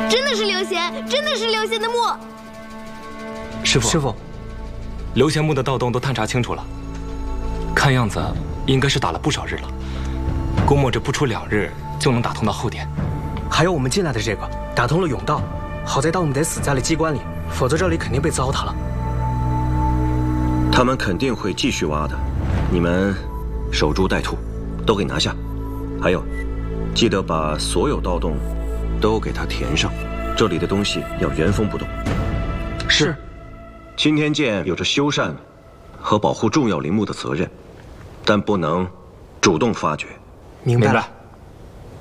真的是刘贤，真的是刘贤的墓。 师傅，刘贤墓的盗洞都探查清楚了，看样子应该是打了不少日了，估摸着不出2日就能打通到后殿。 还有我们进来的这个，打通了甬道，好在盗墓得死在了机关里，否则这里肯定被糟蹋了。 他们肯定会继续挖的，你们守株待兔，都给拿下。还有，记得把所有盗洞都给它填上，这里的东西要原封不动。 是。 青天剑有着修缮和保护重要陵墓的责任，但不能主动发掘。 明白了。